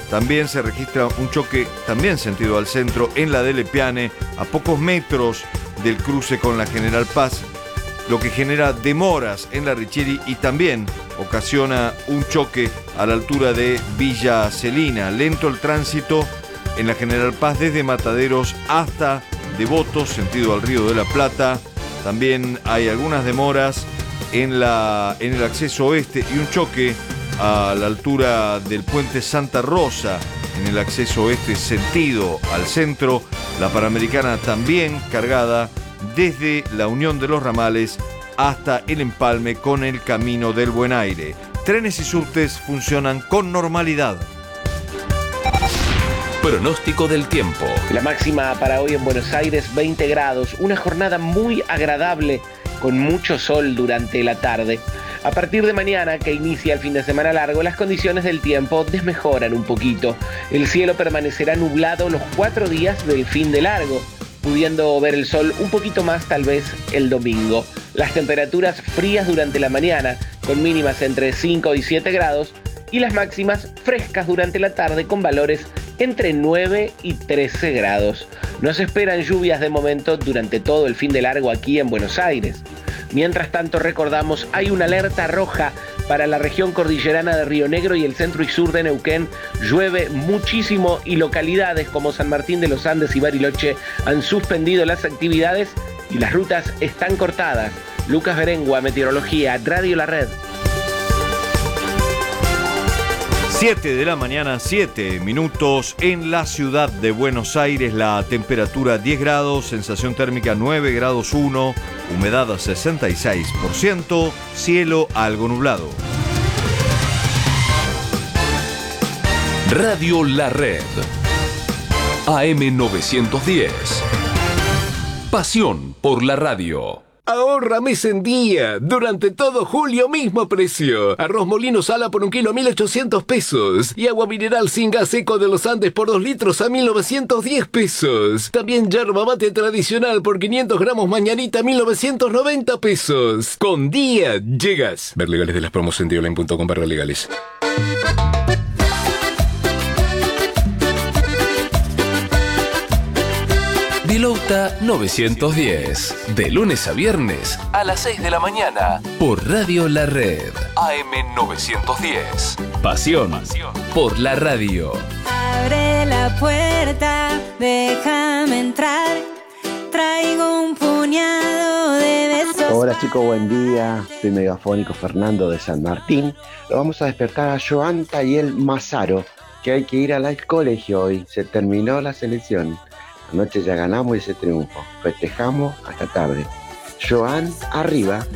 También se registra un choque, también sentido al centro, en la Delle Piane, a pocos metros del cruce con la General Paz, lo que genera demoras en la Richieri y también ocasiona un choque a la altura de Villa Celina. Lento el tránsito en la General Paz desde Mataderos hasta Devotos, sentido al Río de la Plata. También hay algunas demoras en el acceso oeste y un choque a la altura del puente Santa Rosa en el acceso oeste sentido al centro. La Panamericana también cargada desde la Unión de los Ramales hasta el empalme con el Camino del Buen Aire. Trenes y subtes funcionan con normalidad. Pronóstico del tiempo. La máxima para hoy en Buenos Aires, 20 grados, una jornada muy agradable con mucho sol durante la tarde. A partir de mañana, que inicia el fin de semana largo, las condiciones del tiempo desmejoran un poquito. El cielo permanecerá nublado los 4 días del fin de largo, pudiendo ver el sol un poquito más tal vez el domingo. Las temperaturas frías durante la mañana, con mínimas entre 5 y 7 grados, y las máximas frescas durante la tarde con valores entre 9 y 13 grados. No se esperan lluvias de momento durante todo el fin de largo aquí en Buenos Aires. Mientras tanto, recordamos, hay una alerta roja para la región cordillerana de Río Negro y el centro y sur de Neuquén. Llueve muchísimo y localidades como San Martín de los Andes y Bariloche han suspendido las actividades y las rutas están cortadas. Lucas Berengua, Meteorología, Radio La Red. 7 de la mañana, 7 minutos en la ciudad de Buenos Aires. La temperatura 10 grados, sensación térmica 9 grados 1, humedad 66%, cielo algo nublado. Radio La Red. AM 910. Pasión por la radio. Ahorra mes en día. Durante todo julio, mismo precio. Arroz molino sala por 1 kilo a 1.800 pesos. Y agua mineral sin gas seco de los Andes por 2 litros a 1.910 pesos. También yerba mate tradicional por 500 gramos mañanita a 1.990 pesos. Con día llegas. Ver legales de las promos en dioline.com/legales. Dilouta 910. De lunes a viernes a las 6 de la mañana. Por Radio La Red. AM 910. Pasión por la radio. Abre la puerta, déjame entrar. Traigo un puñado de besos. Hola chicos, buen día. Soy Megafónico Fernando de San Martín. Lo vamos a despertar a Joanta y el Mazaro, que hay que ir al colegio hoy. Se terminó la selección. Anoche ya ganamos ese triunfo. Festejamos hasta tarde. Joan, arriba.